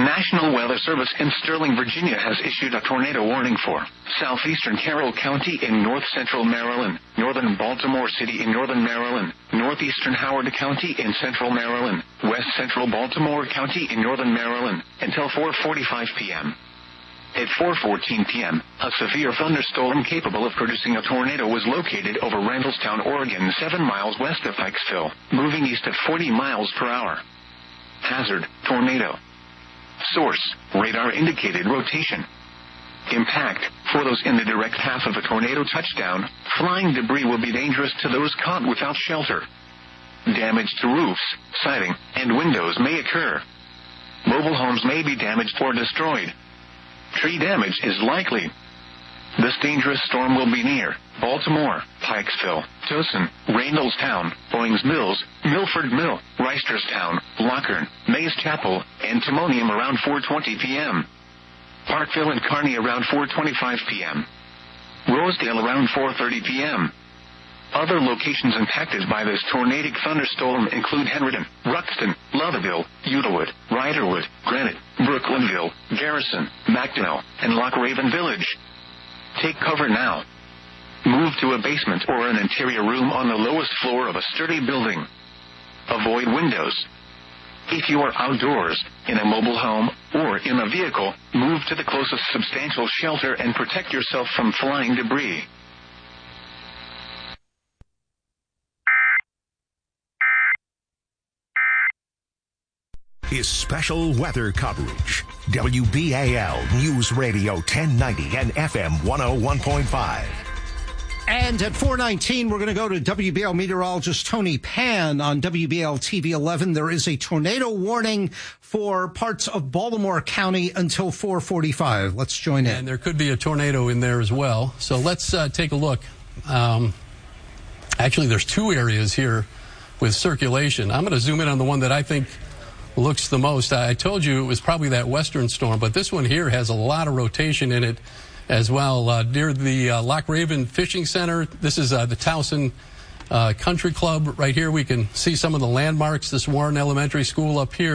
National Weather Service in Sterling, Virginia has issued a tornado warning for southeastern Carroll County in north-central Maryland, northern Baltimore City in northern Maryland, northeastern Howard County in central Maryland, west-central Baltimore County in northern Maryland, until 4:45 p.m. At 4:14 p.m., a severe thunderstorm capable of producing a tornado was located over Randallstown, Oregon, 7 miles west of Pikesville, moving east at 40 miles per hour. Hazard, tornado. Source, radar indicated rotation. Impact, for those in the direct path of a tornado touchdown, flying debris will be dangerous to those caught without shelter. Damage to roofs, siding, and windows may occur. Mobile homes may be damaged or destroyed. Tree damage is likely. This dangerous storm will be near Baltimore, Pikesville, Towson, Randallstown, Owings Mills, Milford Mill, Reisterstown, Lockern, Mays Chapel, and Timonium around 4:20 p.m. Parkville and Kearney around 4:25 p.m. Rosedale around 4:30 p.m. Other locations impacted by this tornadic thunderstorm include Henryton, Ruxton, Lovettville, Eutawood, Riderwood, Granite, Brooklynville, Garrison, McDowell, and Loch Raven Village. Take cover now. Move to a basement or an interior room on the lowest floor of a sturdy building. Avoid windows. If you are outdoors, in a mobile home, or in a vehicle, move to the closest substantial shelter and protect yourself from flying debris. Is special weather coverage. WBAL News Radio 1090 and FM 101.5. And at 4:19, we're going to go to WBL meteorologist Tony Pan on WBL TV 11. There is a tornado warning for parts of Baltimore County until 4:45. Let's join in. And there could be a tornado in there as well. So let's take a look. Actually, there's two areas here with circulation. I'm going to zoom in on the one that I think looks the most. I told you it was probably that western storm, but this one here has a lot of rotation in it as well. Near the Loch Raven Fishing Center, this is the Towson Country Club right here. We can see some of the landmarks, this Warren Elementary School up here.